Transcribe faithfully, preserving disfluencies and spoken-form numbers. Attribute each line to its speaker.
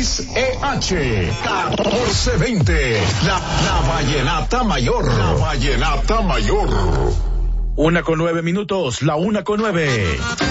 Speaker 1: X E H catorce veinte. La, la Vallenata Mayor. La Vallenata Mayor.
Speaker 2: Una con nueve minutos, la una con nueve.